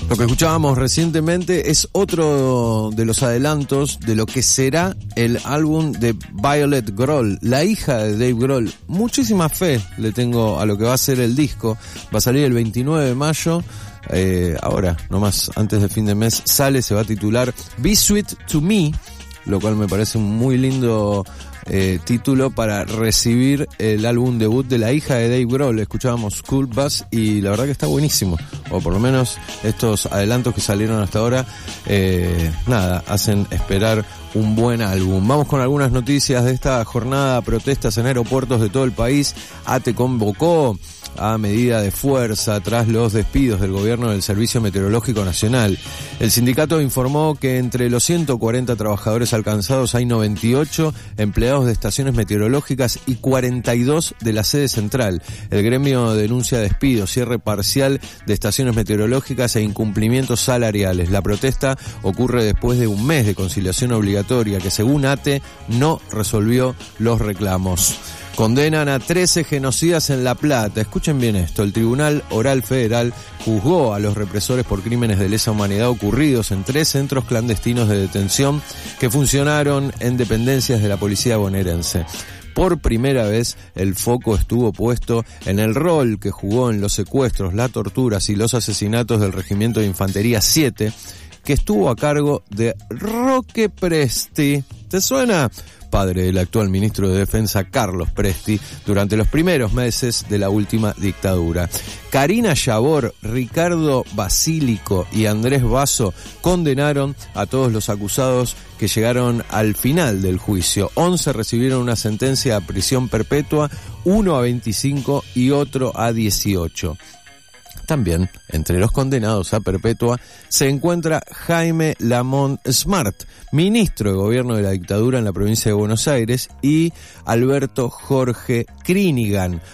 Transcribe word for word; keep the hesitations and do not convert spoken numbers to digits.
Lo que escuchábamos recientemente es otro de los adelantos de lo que será el álbum de Violet Grohl, la hija de Dave Grohl. Muchísima fe le tengo a lo que va a ser el disco. Va a salir el veintinueve de mayo. Eh, ahora, nomás antes del fin de mes, sale, se va a titular Be Sweet to Me, lo cual me parece un muy lindo eh, título para recibir el álbum debut de la hija de Dave Grohl. Escuchábamos School Bus y la verdad que está buenísimo, o por lo menos estos adelantos que salieron hasta ahora, eh, nada, hacen esperar un buen álbum. Vamos con algunas noticias de esta jornada. Protestas en aeropuertos de todo el país. ATE convocó a medida de fuerza tras los despidos del gobierno del Servicio Meteorológico Nacional. El sindicato informó que entre los ciento cuarenta trabajadores alcanzados hay noventa y ocho empleados de estaciones meteorológicas y cuarenta y dos de la sede central. El gremio denuncia despidos, cierre parcial de estaciones meteorológicas e incumplimientos salariales. La protesta ocurre después de un mes de conciliación obligatoria que, según ATE, no resolvió los reclamos. Condenan a trece genocidas en La Plata. Escuchen bien esto. El Tribunal Oral Federal juzgó a los represores por crímenes de lesa humanidad ocurridos en tres centros clandestinos de detención que funcionaron en dependencias de la policía bonaerense. Por primera vez, el foco estuvo puesto en el rol que jugó en los secuestros, las torturas y los asesinatos del Regimiento de Infantería siete, que estuvo a cargo de Roque Presti. ¿Te suena? Padre del actual ministro de Defensa Carlos Presti, durante los primeros meses de la última dictadura. Karina Yabor, Ricardo Basílico y Andrés Basso condenaron a todos los acusados que llegaron al final del juicio. once recibieron una sentencia a prisión perpetua, uno a veinticinco y otro a dieciocho. También, entre los condenados a perpetua, se encuentra Jaime Lamont Smart, ministro de Gobierno de la dictadura en la provincia de Buenos Aires, y Alberto Jorge Krinigan,